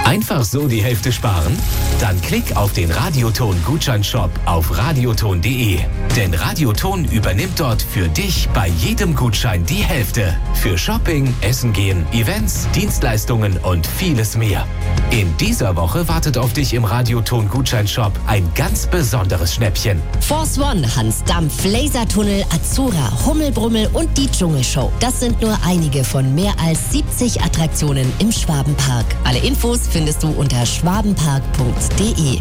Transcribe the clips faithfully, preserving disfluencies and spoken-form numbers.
Einfach so die Hälfte sparen? Dann klick auf den Radioton-Gutscheinshop auf radioton punkt de. Denn Radioton übernimmt dort für dich bei jedem Gutschein die Hälfte. Für Shopping, Essen gehen, Events, Dienstleistungen und vieles mehr. In dieser Woche wartet auf dich im Radioton-Gutscheinshop ein ganz besonderes Schnäppchen. Force One, Hans Dampf, Lasertunnel, Azura, Hummelbrummel und die Dschungelshow. Das sind nur einige von mehr als siebzig Attraktionen im Schwabenpark. Alle Infos findest du unter schwabenpark punkt de.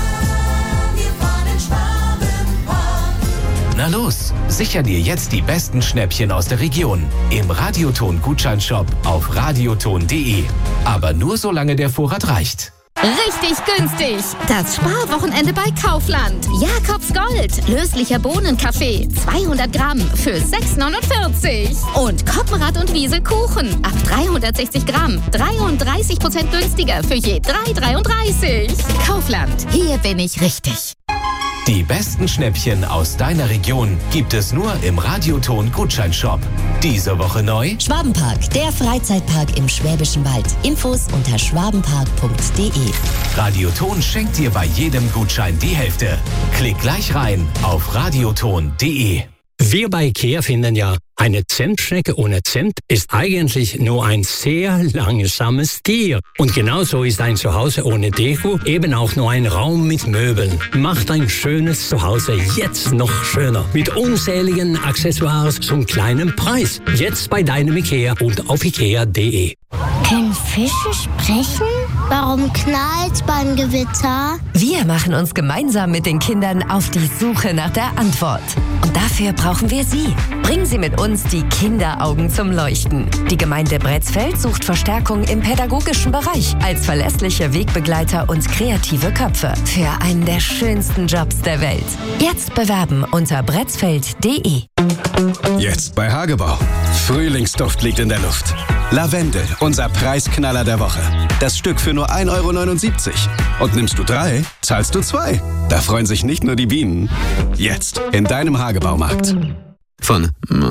Na los, sicher dir jetzt die besten Schnäppchen aus der Region im Radioton-Gutscheinshop auf radioton punkt de. Aber nur solange der Vorrat reicht. Richtig günstig! Das Sparwochenende bei Kaufland. Jakobs Gold, löslicher Bohnenkaffee, zweihundert Gramm für sechs neunundvierzig. Und Koppenrad und Wiese Kuchen ab dreihundertsechzig Gramm, dreiunddreißig Prozent günstiger für je drei dreiunddreißig. Kaufland, hier bin ich richtig. Die besten Schnäppchen aus deiner Region gibt es nur im Radioton-Gutscheinshop. Diese Woche neu: Schwabenpark, der Freizeitpark im Schwäbischen Wald. Infos unter schwabenpark punkt de. Radioton schenkt dir bei jedem Gutschein die Hälfte. Klick gleich rein auf radioton punkt de. Wir bei IKEA finden ja, eine Zentschnecke ohne Zent ist eigentlich nur ein sehr langsames Tier. Und genauso ist ein Zuhause ohne Deko eben auch nur ein Raum mit Möbeln. Macht ein schönes Zuhause jetzt noch schöner. Mit unzähligen Accessoires zum kleinen Preis. Jetzt bei deinem IKEA und auf ikea punkt de. Können Fische sprechen? Warum knallt's beim Gewitter? Wir machen uns gemeinsam mit den Kindern auf die Suche nach der Antwort. Und dafür brauchen wir Sie. Bringen Sie mit uns die Kinderaugen zum Leuchten. Die Gemeinde Bretzfeld sucht Verstärkung im pädagogischen Bereich als verlässliche Wegbegleiter und kreative Köpfe für einen der schönsten Jobs der Welt. Jetzt bewerben unter bretzfeld punkt de. Jetzt bei Hagebau. Frühlingsduft liegt in der Luft. Lavendel, unser Preisknaller der Woche. Das Stück für nur ein Euro neunundsiebzig. Und nimmst du drei, zahlst du zwei. Da freuen sich nicht nur die Bienen. Jetzt in deinem Hagebaumarkt. Von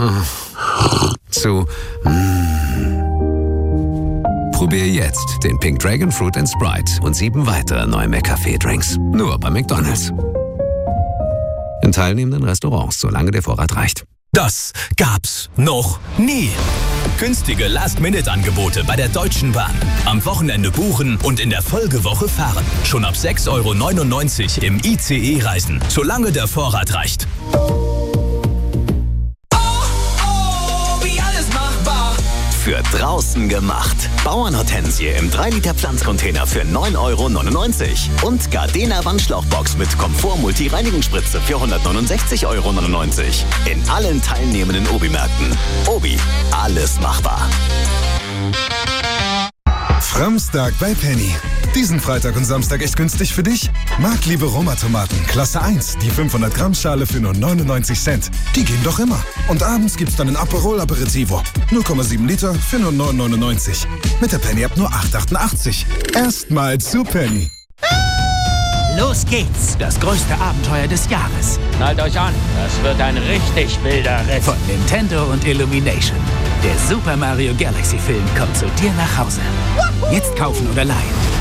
zu Probier jetzt den Pink Dragon Fruit and Sprite und sieben weitere neue McCafé-Drinks. Nur bei McDonald's. In teilnehmenden Restaurants, solange der Vorrat reicht. Das gab's noch nie. Günstige Last-Minute-Angebote bei der Deutschen Bahn. Am Wochenende buchen und in der Folgewoche fahren. Schon ab sechs Euro neunundneunzig im I C E-Reisen, solange der Vorrat reicht. Für draußen gemacht. Bauernhortensie im drei Liter Pflanzcontainer für neun Euro neunundneunzig. Und Gardena Wandschlauchbox mit Komfort-Multi-Reinigungsspritze für hundertneunundsechzig Euro neunundneunzig. In allen teilnehmenden Obi-Märkten. Obi, alles machbar. Framstag bei Penny. Diesen Freitag und Samstag echt günstig für dich? Marktliebe Roma-Tomaten, Klasse eins, die fünfhundert Gramm Schale für nur neunundneunzig Cent. Die gehen doch immer. Und abends gibt's dann ein Aperol Aperitivo. null Komma sieben Liter für nur neun neunundneunzig. Mit der Penny-App nur acht achtundachtzig. Erstmal zu Penny. Los geht's, das größte Abenteuer des Jahres. Schnallt euch an, das wird ein richtig wilder Ritt. Von Nintendo und Illumination. Der Super Mario Galaxy Film kommt zu dir nach Hause. Jetzt kaufen oder leihen.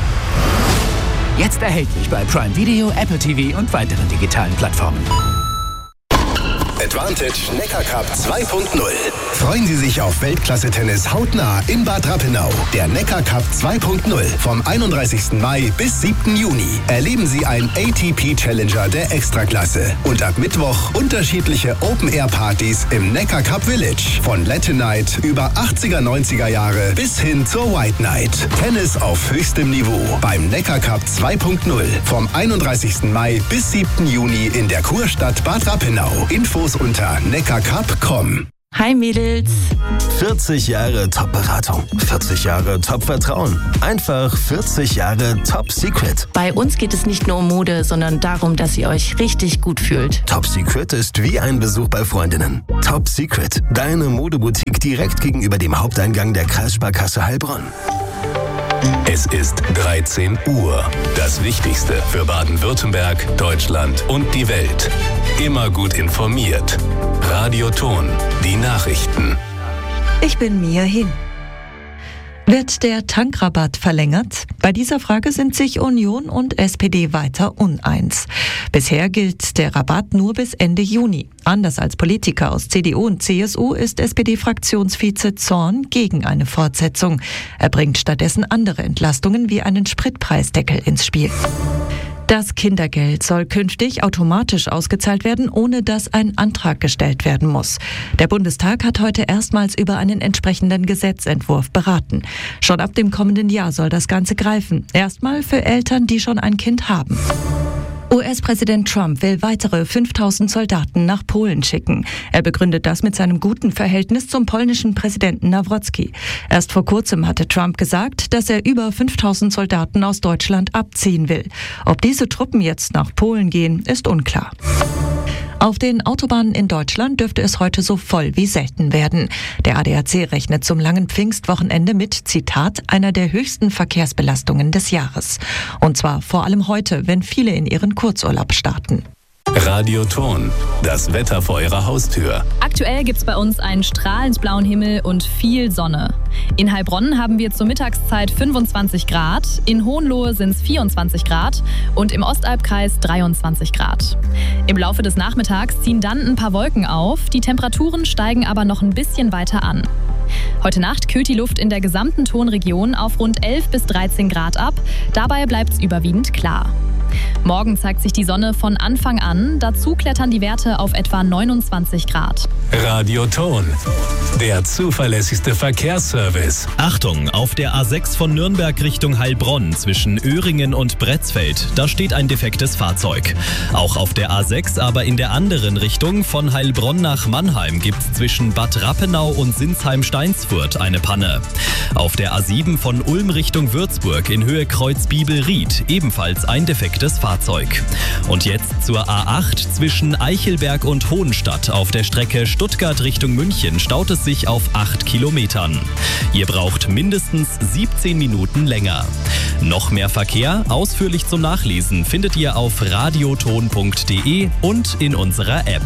Jetzt erhältlich bei Prime Video, Apple T V und weiteren digitalen Plattformen. Advantage Neckar Cup zwei Punkt null. Freuen Sie sich auf Weltklasse-Tennis hautnah in Bad Rappenau. Der Neckar Cup zwei Punkt null vom einunddreißigsten Mai bis siebten Juni. Erleben Sie einen A T P Challenger der Extraklasse. Und ab Mittwoch unterschiedliche Open-Air-Partys im Neckar Cup Village. Von Latin Night über achtziger, neunziger Jahre bis hin zur White Night. Tennis auf höchstem Niveau beim Neckar Cup zwei Punkt null vom einunddreißigsten Mai bis siebten Juni in der Kurstadt Bad Rappenau. Infos unter neckarcup punkt com. Hi Mädels. vierzig Jahre Top-Beratung. vierzig Jahre Top-Vertrauen. Einfach vierzig Jahre Top Secret. Bei uns geht es nicht nur um Mode, sondern darum, dass ihr euch richtig gut fühlt. Top Secret ist wie ein Besuch bei Freundinnen. Top Secret, deine Modeboutique direkt gegenüber dem Haupteingang der Kreissparkasse Heilbronn. Es ist dreizehn Uhr. Das Wichtigste für Baden-Württemberg, Deutschland und die Welt. Immer gut informiert. Radioton, die Nachrichten. Ich bin Mia Hin. Wird der Tankrabatt verlängert? Bei dieser Frage sind sich Union und S P D weiter uneins. Bisher gilt der Rabatt nur bis Ende Juni. Anders als Politiker aus C D U und C S U ist S P D-Fraktionsvize Zorn gegen eine Fortsetzung. Er bringt stattdessen andere Entlastungen wie einen Spritpreisdeckel ins Spiel. Das Kindergeld soll künftig automatisch ausgezahlt werden, ohne dass ein Antrag gestellt werden muss. Der Bundestag hat heute erstmals über einen entsprechenden Gesetzentwurf beraten. Schon ab dem kommenden Jahr soll das Ganze greifen. Erstmal für Eltern, die schon ein Kind haben. U S-Präsident Trump will weitere fünftausend Soldaten nach Polen schicken. Er begründet das mit seinem guten Verhältnis zum polnischen Präsidenten Nawrocki. Erst vor kurzem hatte Trump gesagt, dass er über fünftausend Soldaten aus Deutschland abziehen will. Ob diese Truppen jetzt nach Polen gehen, ist unklar. Auf den Autobahnen in Deutschland dürfte es heute so voll wie selten werden. Der A D A C rechnet zum langen Pfingstwochenende mit, Zitat, einer der höchsten Verkehrsbelastungen des Jahres. Und zwar vor allem heute, wenn viele in ihren Kurzurlaub starten. Radioton, das Wetter vor Ihrer Haustür. Aktuell gibt's bei uns einen strahlend blauen Himmel und viel Sonne. In Heilbronn haben wir zur Mittagszeit fünfundzwanzig Grad, in Hohenlohe sind es vierundzwanzig Grad und im Ostalbkreis dreiundzwanzig Grad. Im Laufe des Nachmittags ziehen dann ein paar Wolken auf, die Temperaturen steigen aber noch ein bisschen weiter an. Heute Nacht kühlt die Luft in der gesamten Tonregion auf rund elf bis dreizehn Grad ab, dabei bleibt es überwiegend klar. Morgen zeigt sich die Sonne von Anfang an, dazu klettern die Werte auf etwa neunundzwanzig Grad. Radioton, der zuverlässigste Verkehrsservice. Achtung, auf der A sechs von Nürnberg Richtung Heilbronn zwischen Öhringen und Bretzfeld, da steht ein defektes Fahrzeug. Auch auf der A sechs, aber in der anderen Richtung von Heilbronn nach Mannheim gibt's zwischen Bad Rappenau und Sinsheim-Steinsfurt eine Panne. Auf der A sieben von Ulm Richtung Würzburg in Höhe Kreuz-Biebel-Ried ebenfalls ein defektes Fahrzeug. Und jetzt zur A acht zwischen Eichelberg und Hohenstadt auf der Strecke Stuttgart Richtung München staut es sich auf acht Kilometern. Ihr braucht mindestens siebzehn Minuten länger. Noch mehr Verkehr, ausführlich zum Nachlesen, findet ihr auf radioton punkt de und in unserer App.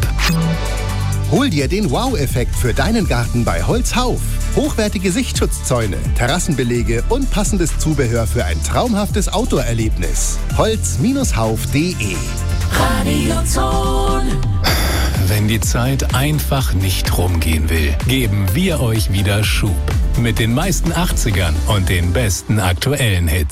Hol dir den Wow-Effekt für deinen Garten bei Holzhauf. Hochwertige Sichtschutzzäune, Terrassenbelege und passendes Zubehör für ein traumhaftes Outdoor-Erlebnis. holz Hauf punkt de Radioton. Wenn die Zeit einfach nicht rumgehen will, geben wir euch wieder Schub. Mit den meisten achtzigern und den besten aktuellen Hits.